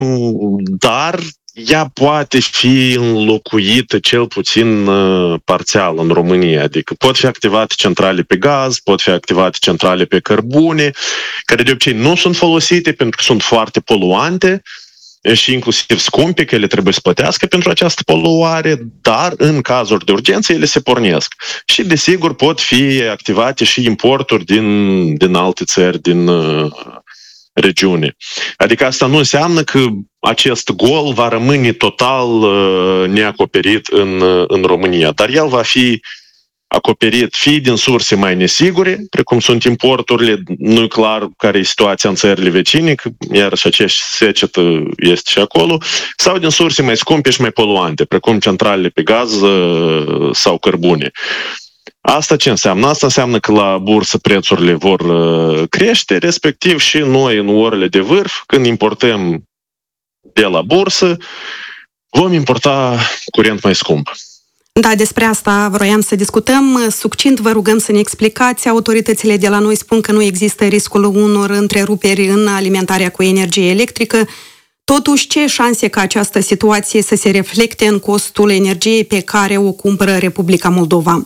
dar ea poate fi înlocuită cel puțin parțial în România. Adică pot fi activate centrale pe gaz, pot fi activate centrale pe cărbune, care de obicei nu sunt folosite pentru că sunt foarte poluante și inclusiv scumpe, că ele trebuie să plătească pentru această poluare, dar în cazuri de urgență ele se pornesc. Și desigur pot fi activate și importuri din alte țări, din regiune. Adică asta nu înseamnă că acest gol va rămâne total neacoperit în România, dar el va fi acoperit fie din surse mai nesigure, precum sunt importurile, nu e clar care e situația în țările vecine, că iarăși aceeași secetă este și acolo, sau din surse mai scumpe și mai poluante, precum centralele pe gaz sau cărbune. Asta ce înseamnă? Asta înseamnă că la bursă prețurile vor crește, respectiv și noi în orele de vârf, când importăm de la bursă, vom importa curent mai scump. Da, despre asta vroiam să discutăm. Succint vă rugăm să ne explicați. Autoritățile de la noi spun că nu există riscul unor întreruperi în alimentarea cu energie electrică. Totuși, ce șanse ca această situație să se reflecte în costul energiei pe care o cumpără Republica Moldova?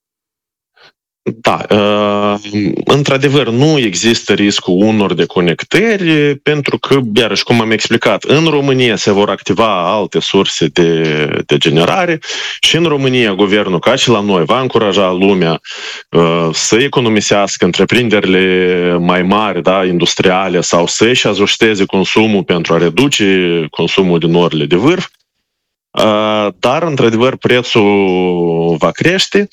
Da, într-adevăr nu există riscul unor deconectări pentru că, iarăși cum am explicat, în România se vor activa alte surse de generare și în România guvernul, ca și la noi, va încuraja lumea să economisească, întreprinderile mai mari, da, industriale, sau să-și ajusteze consumul pentru a reduce consumul din orele de vârf, dar într-adevăr prețul va crește.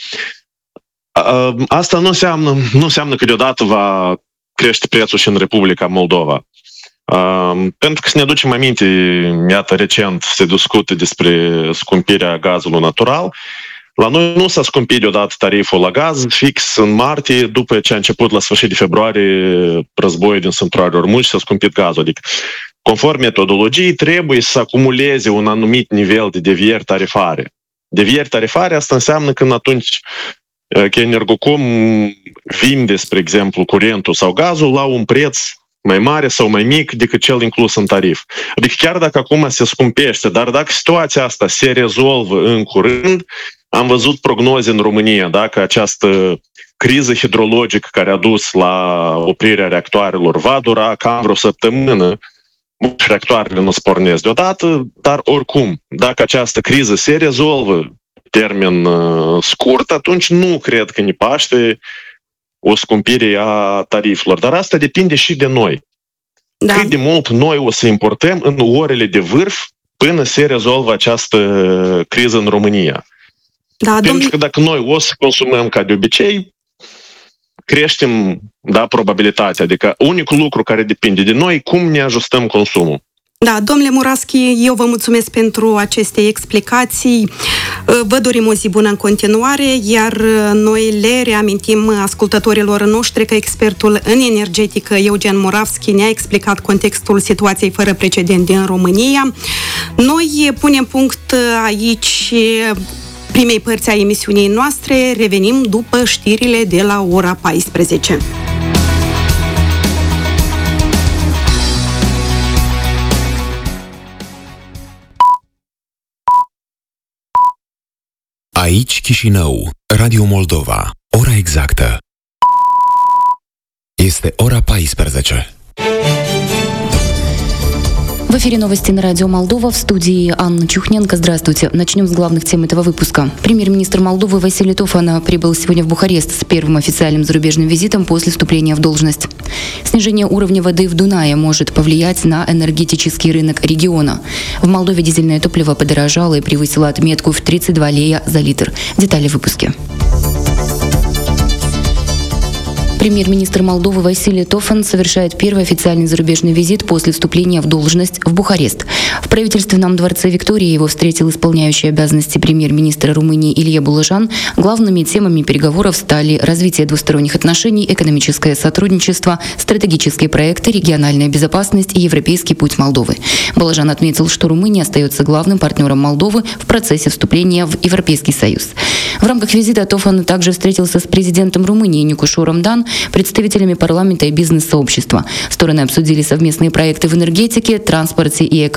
Asta nu înseamnă că deodată va crește prețul și în Republica Moldova. Pentru că să ne aducem aminte, iată, recent se discută despre scumpirea gazului natural. La noi nu s-a scumpit deodată tariful la gaz, fix în martie, după ce a început la sfârșit de februarie războiul din Sânturoare Ormuș, s-a scumpit gazul. Adică, conform metodologiei, trebuie să acumuleze un anumit nivel de devieri tarifare. Devieri tarifare, asta înseamnă că atunci că Energocom vinde, spre exemplu, curentul sau gazul la un preț mai mare sau mai mic decât cel inclus în tarif. Adică chiar dacă acum se scumpește, dar dacă situația asta se rezolvă în curând, am văzut prognoze în România, da, că această criză hidrologică care a dus la oprirea reactoarelor va dura cam vreo săptămână. Reactoarele nu se pornesc deodată, dar oricum, dacă această criză se rezolvă termen scurt, atunci nu cred că ne paște o scumpire a tarifelor. Dar asta depinde și de noi. Da. Cât de mult noi o să importăm în orele de vârf până se rezolvă această criză în România. Da, pentru că dacă noi o să consumăm ca de obicei, creștem, da, probabilitatea. Adică unicul lucru care depinde de noi, cum ne ajustăm consumul. Da, domnule Muraschi, eu vă mulțumesc pentru aceste explicații. Vă dorim o zi bună în continuare, iar noi le reamintim ascultătorilor noștri că expertul în energetică, Eugen Moravski, ne-a explicat contextul situației fără precedent din România. Noi punem punct aici primei părți a emisiunii noastre. Revenim după știrile de la ora 14. Aici Chișinău, Radio Moldova, ora exactă. Este ora 14. В эфире новости на радио Молдова, в студии Анна Чухненко. Здравствуйте. Начнем с главных тем этого выпуска. Премьер-министр Молдовы Василий Тофан прибыл сегодня в Бухарест с первым официальным зарубежным визитом после вступления в должность. Снижение уровня воды в Дунае может повлиять на энергетический рынок региона. В Молдове дизельное топливо подорожало и превысило отметку в 32 лея за литр. Детали в выпуске. Премьер-министр Молдовы Василий Тофан совершает первый официальный зарубежный визит после вступления в должность в Бухарест. В правительственном дворце Виктории его встретил исполняющий обязанности премьер-министра Румынии Илья Булажан. Главными темами переговоров стали развитие двусторонних отношений, экономическое сотрудничество, стратегические проекты, региональная безопасность и европейский путь Молдовы. Булажан отметил, что Румыния остается главным партнером Молдовы в процессе вступления в Европейский Союз. В рамках визита Тофан также встретился с президентом Румынии Никушором Дан, представителями парламента и бизнес-сообщества. Стороны обсудили совместные проекты в энергетике, транспорте и экономике.